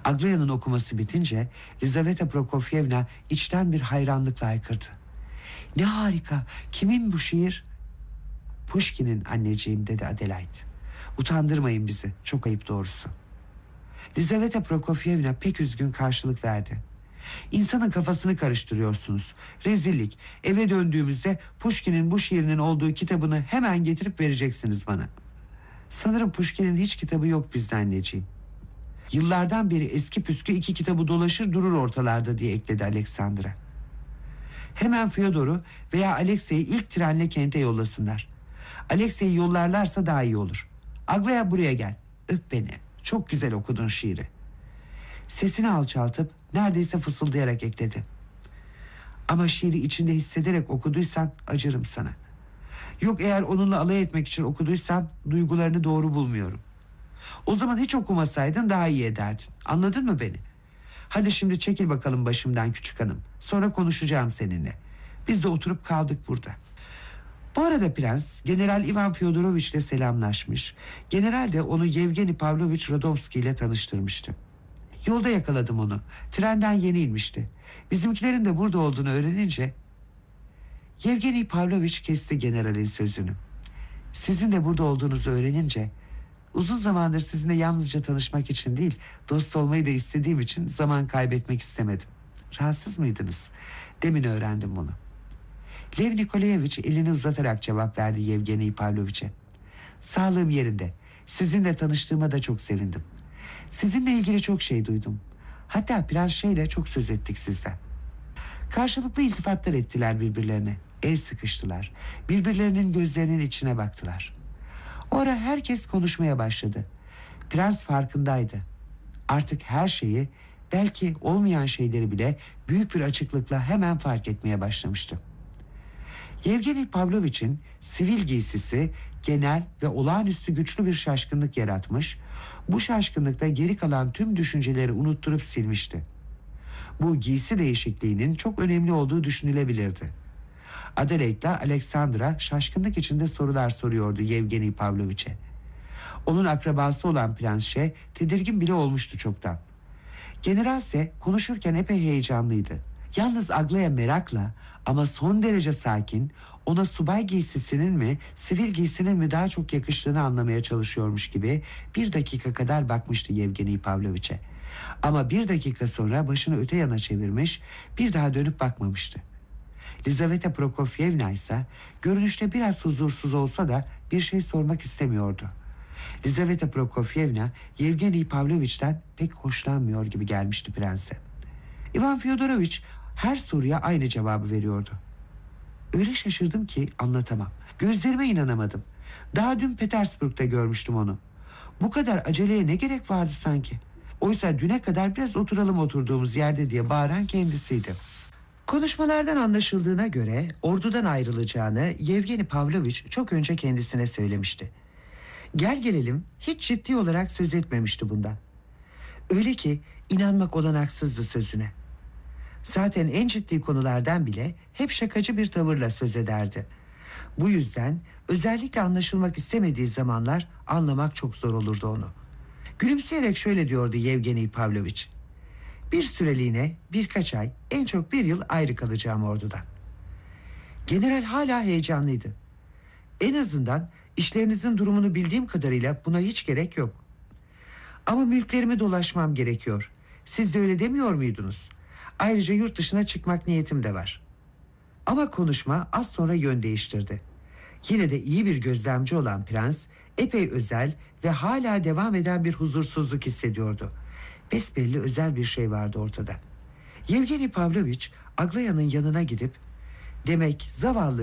Aglaya'nın okuması bitince Lizaveta Prokofyevna içten bir hayranlıkla haykırdı. "Ne harika! Kimin bu şiir?" "Pushkin'in anneciğim," dedi Adelaide. "Utandırmayın bizi, çok ayıp doğrusu." Lizaveta Prokofyevna pek üzgün karşılık verdi. "İnsanın kafasını karıştırıyorsunuz. Rezillik. Eve döndüğümüzde Pushkin'in bu şiirinin olduğu kitabını hemen getirip vereceksiniz bana." "Sanırım Pushkin'in hiç kitabı yok bizde anneciğim. Yıllardan beri eski püskü 2 kitabı dolaşır durur ortalarda," diye ekledi Alexandra. "Hemen Fyodor'u veya Alexey'i ilk trenle kente yollasınlar. Alexey'i yollarlarsa daha iyi olur. Aglaya, buraya gel. Öp beni. Çok güzel okudun şiiri." Sesini alçaltıp neredeyse fısıldayarak ekledi. "Ama şiiri içinde hissederek okuduysan acırım sana. Yok, eğer onunla alay etmek için okuduysan duygularını doğru bulmuyorum. O zaman hiç okumasaydın daha iyi ederdin. Anladın mı beni? Hadi şimdi çekil bakalım başımdan küçük hanım. Sonra konuşacağım seninle. Biz de oturup kaldık burada." Bu arada prens General Ivan Fyodoroviç ile selamlaşmış. General de onu Yevgeni Pavlovich Radomski ile tanıştırmıştı. "Yolda yakaladım onu. Trenden yeni inmişti. Bizimkilerin de burada olduğunu öğrenince..." Yevgeni Pavlovich kesti generalin sözünü. "Sizin de burada olduğunuzu öğrenince... Uzun zamandır sizinle yalnızca tanışmak için değil, dost olmayı da istediğim için zaman kaybetmek istemedim. Rahatsız mıydınız? Demin öğrendim bunu." Lev Nikolayevich elini uzatarak cevap verdi Yevgeni Pavloviç'e. "Sağlığım yerinde. Sizinle tanıştığıma da çok sevindim. Sizinle ilgili çok şey duydum. Hatta Prens Şeyle çok söz ettik sizden." Karşılıklı iltifatlar ettiler birbirlerine. El sıkıştılar. Birbirlerinin gözlerinin içine baktılar. O ara herkes konuşmaya başladı. Prens farkındaydı. Artık her şeyi, belki olmayan şeyleri bile büyük bir açıklıkla hemen fark etmeye başlamıştı. Yevgeni Pavloviç'in sivil giysisi genel ve olağanüstü güçlü bir şaşkınlık yaratmış, bu şaşkınlıkta geri kalan tüm düşünceleri unutturup silmişti. Bu giysi değişikliğinin çok önemli olduğu düşünülebilirdi. Adelaide ile Alexandra şaşkınlık içinde sorular soruyordu Yevgeni Pavloviç'e. Onun akrabası olan Prens Şey tedirgin bile olmuştu çoktan. General ise konuşurken epey heyecanlıydı. Yalnız Aglaya merakla ama son derece sakin, ona subay giysisinin mi sivil giysinin mi daha çok yakıştığını anlamaya çalışıyormuş gibi 1 dakika kadar bakmıştı Yevgeni Pavloviç'e. Ama 1 dakika sonra başını öte yana çevirmiş, bir daha dönüp bakmamıştı. Lizaveta Prokofyevna ise görünüşte biraz huzursuz olsa da bir şey sormak istemiyordu. Lizaveta Prokofyevna Yevgeni Pavloviç'ten pek hoşlanmıyor gibi gelmişti prense. Ivan Fyodoroviç her soruya aynı cevabı veriyordu. "Öyle şaşırdım ki anlatamam. Gözlerime inanamadım. Daha dün Petersburg'da görmüştüm onu. Bu kadar aceleye ne gerek vardı sanki? Oysa düne kadar biraz oturalım oturduğumuz yerde diye bağıran kendisiydi." Konuşmalardan anlaşıldığına göre ordudan ayrılacağını Yevgeni Pavloviç çok önce kendisine söylemişti. Gel gelelim hiç ciddi olarak söz etmemişti bundan. Öyle ki inanmak olanaksızdı sözüne. Zaten en ciddi konulardan bile hep şakacı bir tavırla söz ederdi. Bu yüzden özellikle anlaşılmak istemediği zamanlar anlamak çok zor olurdu onu. Gülümseyerek şöyle diyordu Yevgeni Pavloviç. "Bir süreliğine birkaç ay, en çok 1 yıl ayrı kalacağım ordudan." General hala heyecanlıydı. "En azından işlerinizin durumunu bildiğim kadarıyla buna hiç gerek yok. Ama mülklerimi dolaşmam gerekiyor. Siz de öyle demiyor muydunuz? Ayrıca yurt dışına çıkmak niyetim de var." Ama konuşma az sonra yön değiştirdi. Yine de iyi bir gözlemci olan prens epey özel ve hala devam eden bir huzursuzluk hissediyordu. Besbelli özel bir şey vardı ortada. Yevgeni Pavloviç Aglaya'nın yanına gidip, "Demek zavallı